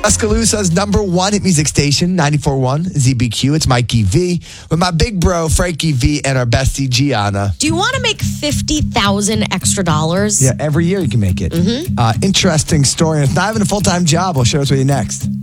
Tuscaloosa's number one hit music station, 94.1 ZBQ. It's Mikey V with my big bro, Frankie V, and our bestie, Gianna. Do you want to make $50,000 extra dollars? Yeah, every year you can make it. Interesting story. And it's not even a full-time job. We'll share it with you next.